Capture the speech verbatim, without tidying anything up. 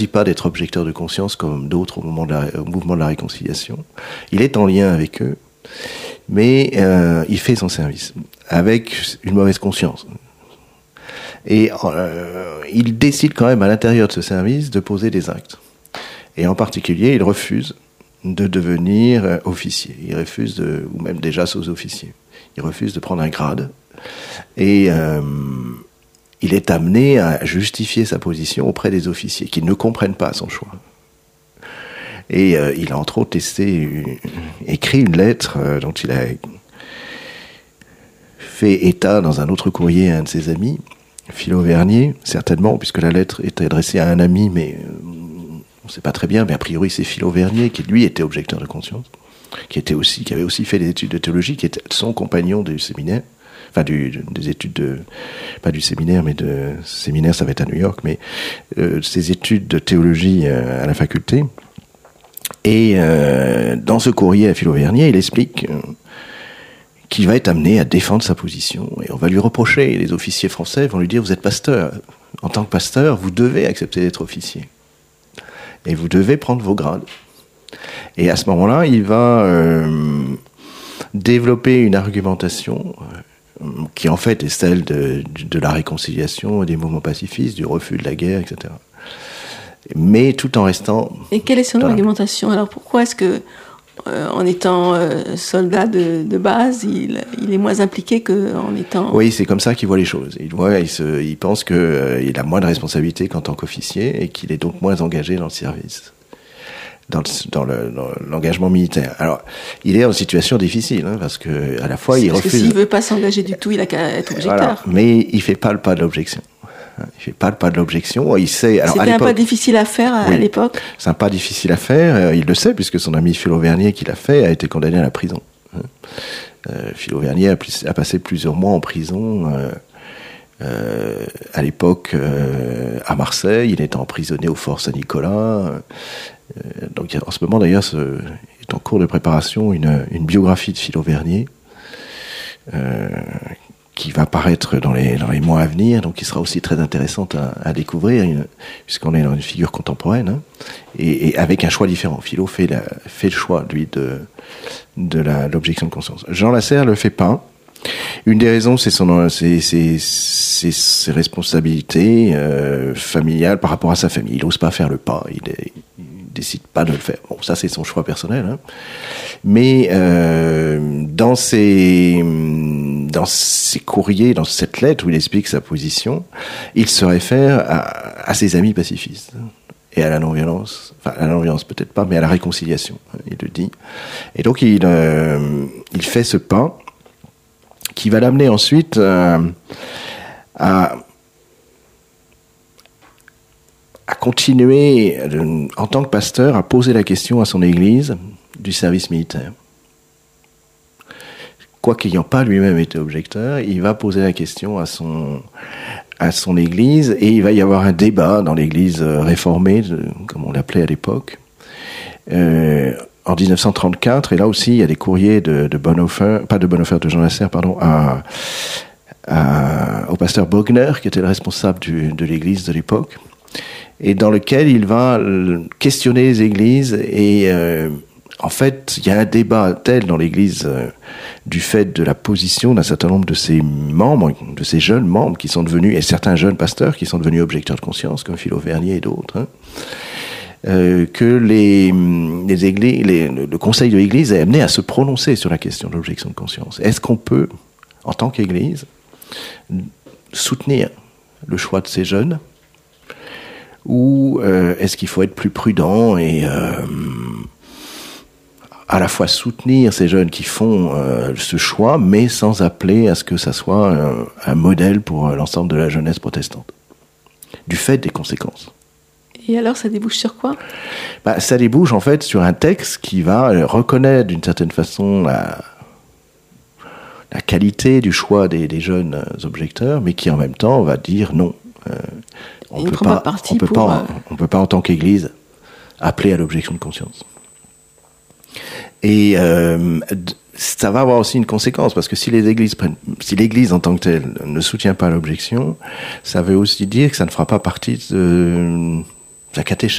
pas d'être objecteur de conscience comme d'autres au, moment de la, au mouvement de la réconciliation. Il est en lien avec eux, mais euh, il fait son service avec une mauvaise conscience. Et euh, il décide quand même à l'intérieur de ce service de poser des actes. Et en particulier, il refuse de devenir euh, officier. Il refuse de, ou même déjà sous-officier. Il refuse de prendre un grade. Et euh, il est amené à justifier sa position auprès des officiers qui ne comprennent pas son choix. Et euh, il a entre autres testé, écrit une lettre euh, dont il a fait état dans un autre courrier à un de ses amis, Philo Vernier, certainement, puisque la lettre était adressée à un ami, mais euh, on ne sait pas très bien, mais a priori c'est Philo Vernier, qui lui était objecteur de conscience, qui, était aussi, qui avait aussi fait des études de théologie, qui était son compagnon du séminaire, enfin du, des études de, pas du séminaire, mais de séminaire, ça va être à New York, mais euh, ses études de théologie euh, à la faculté. Et euh, dans ce courrier à Philo Vernier, il explique euh, qu'il va être amené à défendre sa position. Et on va lui reprocher, les officiers français vont lui dire « Vous êtes pasteur. En tant que pasteur, vous devez accepter d'être officier. Et vous devez prendre vos grades. » Et à ce moment-là, il va euh, développer une argumentation euh, qui en fait est celle de, de la réconciliation, des mouvements pacifistes, du refus de la guerre, et cetera. Mais tout en restant... Et quelle est son argumentation ? Alors pourquoi est-ce que Euh, en étant euh, soldat de, de base, il, il est moins impliqué qu'en étant... Oui, c'est comme ça qu'il voit les choses. Il, voit, il, se, il pense qu'il euh, a moins de responsabilités qu'en tant qu'officier et qu'il est donc moins engagé dans le service, dans, le, dans, le, dans l'engagement militaire. Alors, il est en situation difficile, hein, parce que à la fois c'est il parce refuse... Parce que s'il ne veut pas s'engager du tout, il a qu'à être objecteur. Voilà. Mais il ne fait pas le pas de l'objection. Il fait pas le pas de l'objection. Il sait. Alors, C'était à un pas difficile à faire à, oui, à l'époque. C'est un pas difficile à faire. Il le sait puisque son ami Philo Vernier qui l'a fait a été condamné à la prison. Euh, Philo Vernier a, plus, a passé plusieurs mois en prison. Euh, euh, à l'époque, euh, à Marseille, il est emprisonné au Fort Saint-Nicolas. Euh, donc, en ce moment d'ailleurs, ce, est en cours de préparation une, une biographie de Philo Vernier. Euh, qui va paraître dans les, dans les mois à venir, donc qui sera aussi très intéressante à, à découvrir, une, puisqu'on est dans une figure contemporaine, hein, et, et avec un choix différent. Philo fait, la, fait le choix, lui, de, de la, l'objection de conscience. Jean Lasserre le fait pas. Une des raisons, c'est son, c'est, c'est, c'est ses responsabilités euh, familiales par rapport à sa famille. Il n'ose pas faire le pas, il, est, il décide pas de le faire. Bon, ça, c'est son choix personnel, hein. Mais euh, dans ses dans ses courriers, dans cette lettre où il explique sa position, il se réfère à, à ses amis pacifistes et à la non-violence, enfin à la non-violence peut-être pas, mais à la réconciliation, il le dit. Et donc il euh, il fait ce pas qui va l'amener ensuite euh, à à continuer de, en tant que pasteur à poser la question à son Église du service militaire. Quoique n'ayant pas lui-même été objecteur, il va poser la question à son, à son Église et il va y avoir un débat dans l'Église réformée, comme on l'appelait à l'époque, euh, en dix-neuf cent trente-quatre. Et là aussi, il y a des courriers de, de Bonhoeffer, pas de Bonhoeffer, de Jean Lasserre, pardon, à, à, au pasteur Bogner, qui était le responsable du, de l'Église de l'époque, et dans lequel il va questionner les Églises et euh, en fait, il y a un débat tel dans l'Église euh, du fait de la position d'un certain nombre de ses membres, de ces jeunes membres qui sont devenus, et certains jeunes pasteurs qui sont devenus objecteurs de conscience, comme Philo Vernier et d'autres, hein, euh, que les, les églises, les, le Conseil de l'Église est amené à se prononcer sur la question de l'objection de conscience. Est-ce qu'on peut, en tant qu'Église, soutenir le choix de ces jeunes, ou euh, est-ce qu'il faut être plus prudent et euh, à la fois soutenir ces jeunes qui font euh, ce choix, mais sans appeler à ce que ça soit euh, un modèle pour l'ensemble de la jeunesse protestante, du fait des conséquences. Et alors, ça débouche sur quoi ? Bah, ça débouche en fait sur un texte qui va reconnaître d'une certaine façon la, la qualité du choix des, des jeunes objecteurs, mais qui en même temps va dire non. Euh, on peut pas, on peut pas, euh... on peut pas en tant qu'Église appeler à l'objection de conscience. Et euh, ça va avoir aussi une conséquence, parce que si les églises prennent, si l'Église en tant que telle ne soutient pas l'objection, ça veut aussi dire que ça ne fera pas partie de sa catéchèse.